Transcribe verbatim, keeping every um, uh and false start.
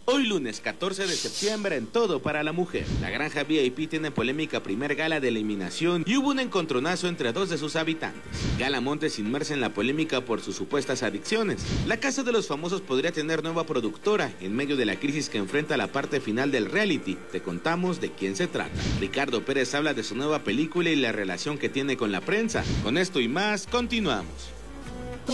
Hoy lunes catorce de septiembre en Todo para la Mujer. La Granja V I P tiene polémica primer gala de eliminación y hubo un encontronazo entre dos de sus habitantes. Gala Montes inmersa en la polémica por sus supuestas adicciones. La Casa de los Famosos podría tener nueva productora en medio de la crisis que enfrenta la parte final del reality. Te contamos de quién se trata. Ricardo Pérez habla de su nueva película y la relación que tiene con la prensa. Con esto y más, continuamos.